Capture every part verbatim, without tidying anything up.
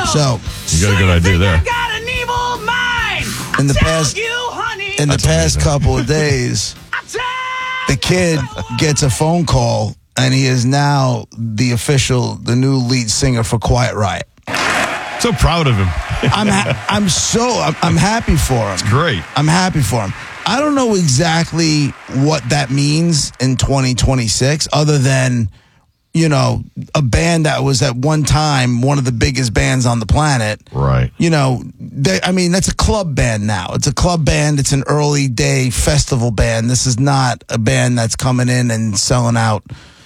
So you got a good idea there. I got an evil mind. In the I tell past, you, honey. in the That's past amazing. couple of days, I tell the kid gets a phone call, and he is now the official, the new lead singer for Quiet Riot. So proud of him. I'm ha- I'm so I'm, I'm happy for him. Great. I'm happy for him. I don't know exactly what that means in twenty twenty-six, other than, you know, a band that was at one time one of the biggest bands on the planet. Right. You know, they, I mean, that's a club band now. It's a club band. It's an early day festival band. This is not a band that's coming in and selling out,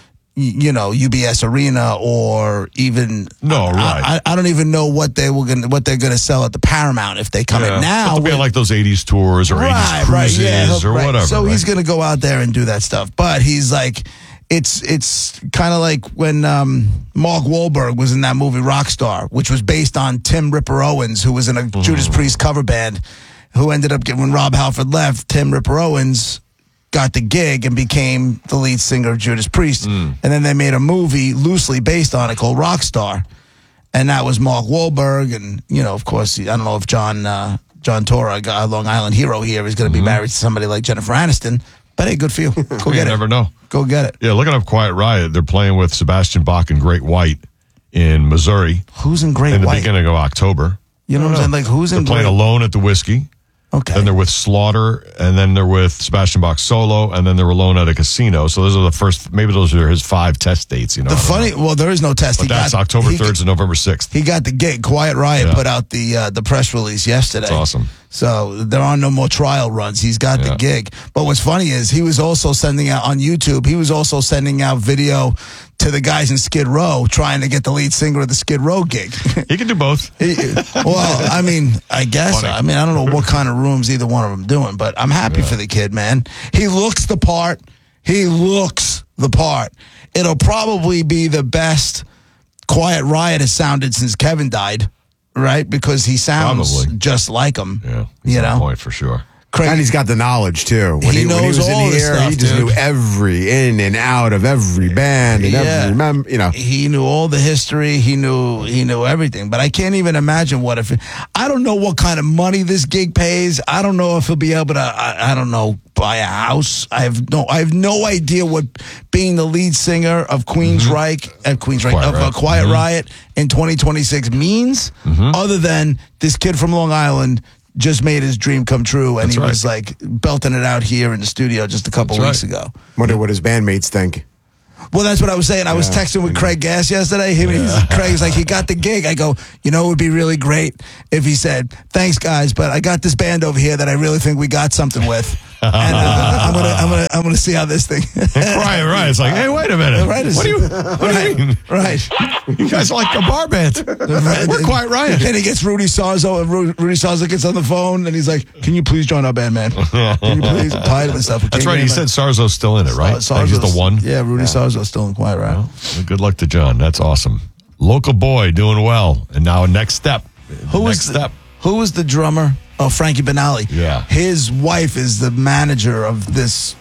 you know, U B S Arena or even No, right. I, I, I don't even know what they were gonna what they're gonna sell at the Paramount if they come Yeah. in now. But they'll be like those eighties tours or eighties cruises yeah, or right. whatever. So right? he's gonna go out there and do that stuff. But he's like, it's it's kind of like when um, Mark Wahlberg was in that movie Rockstar, which was based on Tim Ripper Owens, who was in a Mm-hmm. Judas Priest cover band, who ended up getting when Rob Halford left. Tim Ripper Owens got the gig and became the lead singer of Judas Priest. Mm. And then they made a movie loosely based on it called Rockstar. And that was Mark Wahlberg. And, you know, of course, I don't know if John uh, John Torra, a Long Island hero here, is going to be Mm-hmm. married to somebody like Jennifer Aniston. But hey, good for you. Go You get it. never know. Go get it. Yeah, looking up Quiet Riot, they're playing with Sebastian Bach and Great White in Missouri Who's in Great in the White? beginning of October. You know what I'm saying? Like, who's They're in playing Great Alone at the Whiskey. Okay. Then they're with Slaughter, and then they're with Sebastian Bach solo, and then they're alone at a casino. So those are the first, maybe those are his five test dates, you know. The I don't funny, know. well, there is no test. But He that's got- October he- third to November sixth. He got the gig. Quiet Riot Yeah. put out the uh, the press release yesterday. That's awesome. So there are no more trial runs. He's got Yeah. the gig. But what's funny is he was also sending out on YouTube, he was also sending out video to the guys in Skid Row trying to get the lead singer of the Skid Row gig. He can do both. He- well, I mean, I guess. Funny. I mean, I don't know what kind of rooms either one of them doing, but I'm happy for the kid, man. He looks the part. He looks the part. It'll probably be the best Quiet Riot has sounded since Kevin died, right? Because he sounds Probably. just like him. Yeah, he's You on know? point for sure. Craig, And he's got the knowledge, too. When He he, when he knows was in all this here, stuff, he just dude. knew every in and out of every band and Yeah. every mem- you know. he knew all the history. He knew he knew everything. But I can't even imagine what if I don't know what kind of money this gig pays. I don't know if he'll be able to. I, I don't know buy a house. I have no. I have no idea what being the lead singer of Queensryche at Queensryche Quiet of uh, Riot. Quiet Mhm. Riot in twenty twenty-six means, other than this kid from Long Island just made his dream come true, and That's he right. was like belting it out here in the studio just a couple That's weeks right. ago. Wonder what his bandmates think. Well, that's what I was saying. I was Yeah. texting with Craig Gass yesterday. Him and he's, Craig's like, he got the gig. I go, you know, it would be really great if he said, thanks, guys, but I got this band over here that I really think we got something with. And uh, I'm gonna, I'm gonna, I'm gonna see how this thing. Right, right. It's like, hey, wait a minute. Right, What do you, what do right, you mean? right. You guys are like a bar band. We're Quiet Riot. And he gets Rudy Sarzo, and Ru- Rudy Sarzo gets on the phone, and he's like, "Can you please join our band, man? Can you please?" I'm tired of this stuff. That's right. He said Sarzo's still in it, right? Sar- Like he's Sarzo's- the one. Yeah, Rudy Sarzo's still in Quiet Riot. Well, good luck to John. That's awesome. Local boy doing well. And now next step. Who was next the, step? Who was the drummer? Oh, Frankie Benali. Yeah. His wife is the manager of this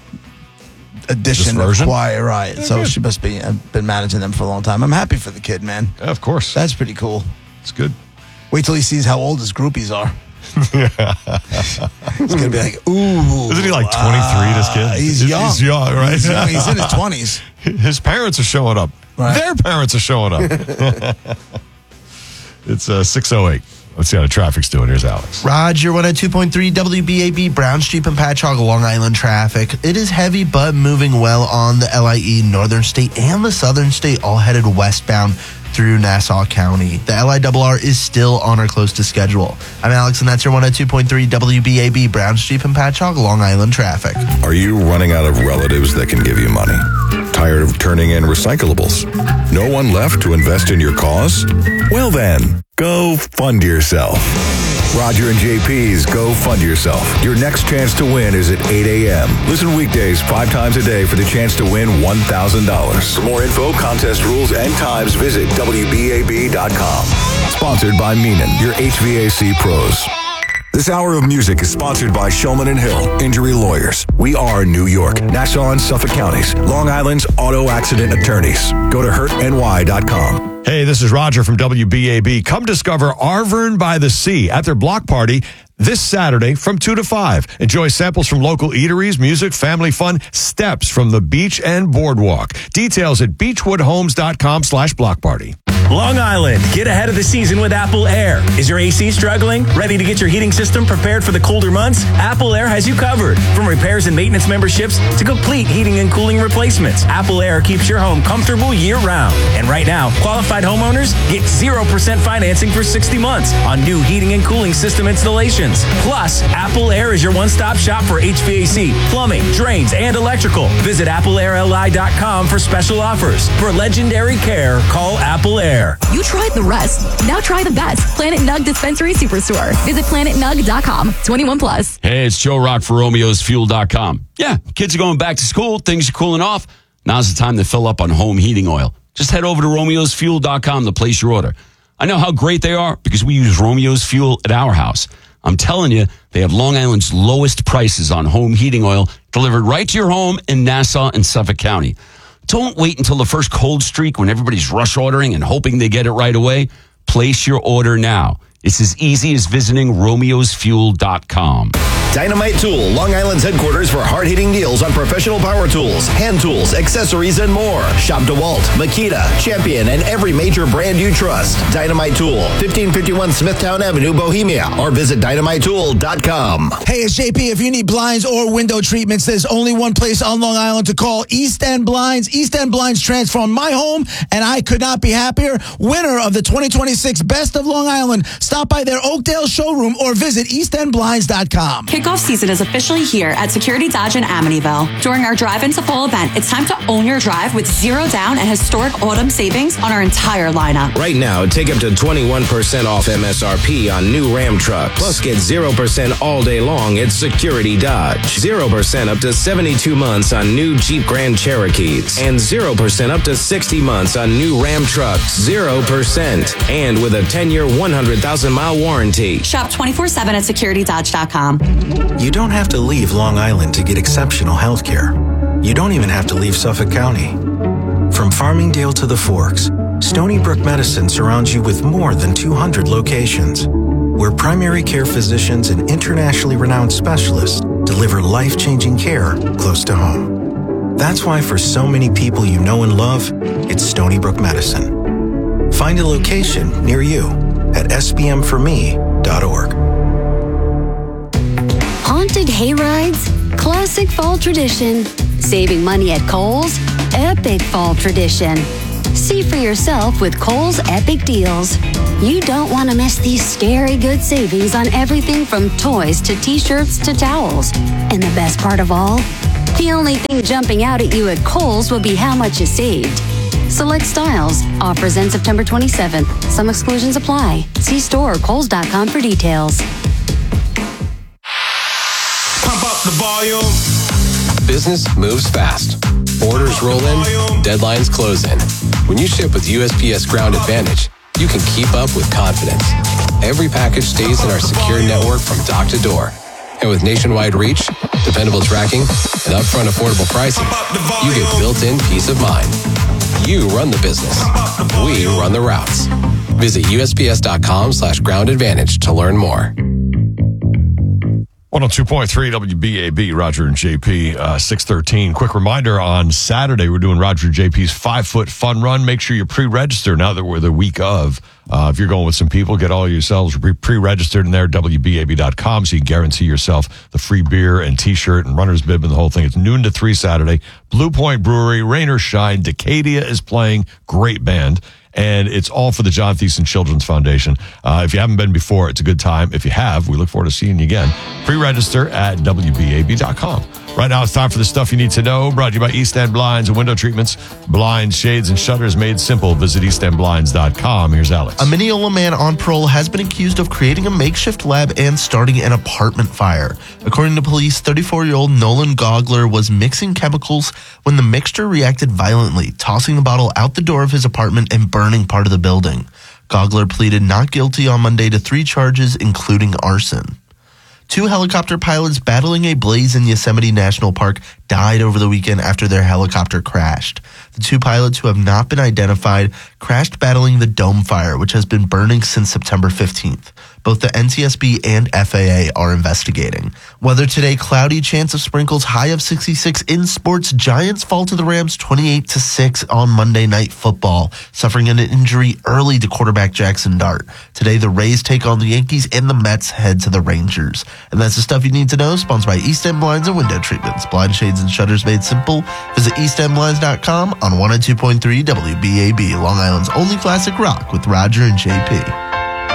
edition This of version? Quiet Riot. So good. she must be uh, been managing them for a long time. I'm happy for the kid, man. Yeah, of course. That's pretty cool. It's good. Wait till he sees how old his groupies are. He's gonna be like, ooh. Isn't he like twenty-three, this kid? uh, He's young. He's young, right? He's, young. He's in his twenties. His parents are showing up. Right. Their parents are showing up. It's uh, six oh eight. Let's see how the traffic's doing. Here's Alex. Roger, one oh two point three W B A B, Brown Street and Patchogue, Long Island traffic. It is heavy, but moving well on the L I E Northern State and the Southern State, all headed westbound through Nassau County. The L I R R is still on or close to schedule. I'm Alex, and that's your one oh two point three W B A B, Brown Street and Patchogue, Long Island traffic. Are you running out of relatives that can give you money? Tired of turning in recyclables? No one left to invest in your cause? Well then, go fund yourself. Roger and J P's Go Fund Yourself. Your next chance to win is at eight a.m. Listen weekdays five times a day for the chance to win one thousand dollars. For more info, contest rules, and times, visit W B A B dot com. Sponsored by Meenan, your H V A C pros. This hour of music is sponsored by Shulman and Hill, Injury Lawyers. We are New York, Nassau, and Suffolk counties, Long Island's auto accident attorneys. Go to hurt N Y dot com. Hey, this is Roger from W B A B. Come discover Arvern by the Sea at their block party this Saturday from two to five. Enjoy samples from local eateries, music, family fun, steps from the beach and boardwalk. Details at beechwoodhomes.com slash block party. Long Island, get ahead of the season with Apple Air. Is your A C struggling? Ready to get your heating system prepared for the colder months? Apple Air has you covered. From repairs and maintenance memberships to complete heating and cooling replacements, Apple Air keeps your home comfortable year-round. And right now, qualified homeowners get zero percent financing for sixty months on new heating and cooling system installations. Plus, Apple Air is your one-stop shop for H V A C, plumbing, drains, and electrical. Visit apple air l i dot com for special offers. For legendary care, call Apple Air. You tried the rest. Now try the best. Planet Nug Dispensary Superstore. Visit planet nug dot com. twenty-one plus. Hey, it's Joe Rock for Romeo's Fuel dot com. Yeah, kids are going back to school. Things are cooling off. Now's the time to fill up on home heating oil. Just head over to Romeo's Fuel dot com to place your order. I know how great they are because we use Romeo's Fuel at our house. I'm telling you, they have Long Island's lowest prices on home heating oil delivered right to your home in Nassau and Suffolk County. Don't wait until the first cold streak when everybody's rush ordering and hoping they get it right away. Place your order now. It's as easy as visiting Romeos Fuel dot com. Dynamite Tool, Long Island's headquarters for hard-hitting deals on professional power tools, hand tools, accessories, and more. Shop DeWalt, Makita, Champion, and every major brand you trust. Dynamite Tool, fifteen fifty-one Smithtown Avenue, Bohemia, or visit dynamite tool dot com. Hey, it's J P. If you need blinds or window treatments, there's only one place on Long Island to call: East End Blinds. East End Blinds transformed my home, and I could not be happier. Winner of the twenty twenty-six Best of Long Island. Stop by their Oakdale showroom or visit east end blinds dot com. Kickoff season is officially here at Security Dodge in Amityville. During our Drive Into Fall event, it's time to own your drive with zero down and historic autumn savings on our entire lineup. Right now, take up to twenty-one percent off M S R P on new Ram trucks. Plus, get zero percent all day long at Security Dodge. zero percent up to seventy-two months on new Jeep Grand Cherokees. And zero percent up to sixty months on new Ram trucks. zero percent. And with a ten-year, one hundred thousand mile warranty. Shop twenty-four seven at security dodge dot com. You don't have to leave Long Island to get exceptional health care. You don't even have to leave Suffolk County. From Farmingdale to the Forks, Stony Brook Medicine surrounds you with more than two hundred locations, where primary care physicians and internationally renowned specialists deliver life-changing care close to home. That's why for so many people you know and love, it's Stony Brook Medicine. Find a location near you at s b m for me dot org. Haunted hayrides, classic fall tradition. Saving money at Kohl's, epic fall tradition. See for yourself with Kohl's Epic Deals. You don't want to miss these scary good savings on everything from toys to t-shirts to towels. And the best part of all? The only thing jumping out at you at Kohl's will be how much you saved. Select styles. Offers end September twenty-seventh. Some exclusions apply. See store or kohls dot com for details. Pump up the volume. Business moves fast. Orders roll in, deadlines close in. When you ship with U S P S Ground Advantage, you can keep up with confidence. Every package stays in our secure network from dock to door. And with nationwide reach, dependable tracking, and upfront affordable pricing, you get built-in peace of mind. You run the business. We run the routes. Visit U S P S dot com slash ground advantage to learn more. one oh two point three W B A B, Roger and J P, uh, six thirteen. Quick reminder, on Saturday, we're doing Roger and J P's five-foot fun run. Make sure you pre-register now that we're the week of. Uh, if you're going with some people, get all yourselves pre-registered in there, W B A B dot com, so you can guarantee yourself the free beer and T-shirt and runner's bib and the whole thing. It's noon to three Saturday. Blue Point Brewery, rain or shine, Decadia is playing. Great band. And it's all for the John Thiessen Children's Foundation. Uh, if you haven't been before, it's a good time. If you have, we look forward to seeing you again. Pre-register at W B A B dot com. Right now, it's time for the stuff you need to know. Brought to you by East End Blinds and Window Treatments. Blinds, shades, and shutters made simple. Visit east end blinds dot com. Here's Alex. A Mineola man on parole has been accused of creating a makeshift lab and starting an apartment fire. According to police, thirty-four-year-old Nolan Gogler was mixing chemicals when the mixture reacted violently, tossing the bottle out the door of his apartment and burning part of the building. Gogler pleaded not guilty on Monday to three charges, including arson. Two helicopter pilots battling a blaze in Yosemite National Park died over the weekend after their helicopter crashed. The two pilots, who have not been identified, crashed battling the dome fire, which has been burning since September fifteenth. Both the N T S B and F A A are investigating. Weather today, cloudy, chance of sprinkles, high of sixty-six. In sports, Giants fall to the Rams twenty-eight to six on Monday Night Football, suffering an injury early to quarterback Jackson Dart. Today, the Rays take on the Yankees and the Mets head to the Rangers. And that's the stuff you need to know, sponsored by East End Blinds and Window Treatments. Blind shades and shutters made simple. Visit east end blinds dot com on one oh two point three W B A B, Long Island's only classic rock, with Roger and J P.